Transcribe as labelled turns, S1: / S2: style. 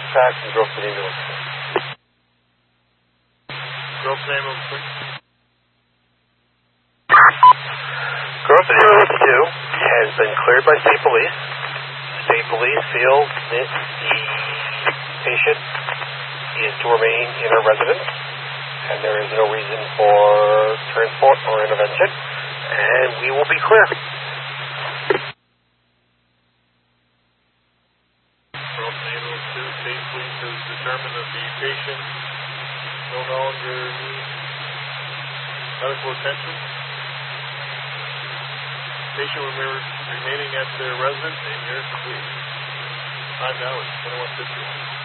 S1: dispatch and Groveton Ambulance.
S2: Groveton Ambulance, please.
S1: Groveton Ambulance 2 has been cleared by state police. State police feel that the patient is to remain in her residence, and there is no reason for transport or intervention, and we will be clear.
S2: Groveton Ambulance 2, state police has determined that the patient no longer needs medical attention. Patient remaining at their residence, and yours, please. Time now is 21:50.